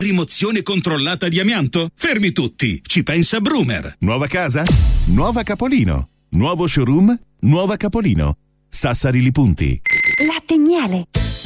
rimozione controllata di amianto? Fermi tutti, ci pensa Brumer. Nuova casa? Nuova Capolino. Nuovo showroom? Nuova Capolino. Sassari Li Punti. Latte e miele.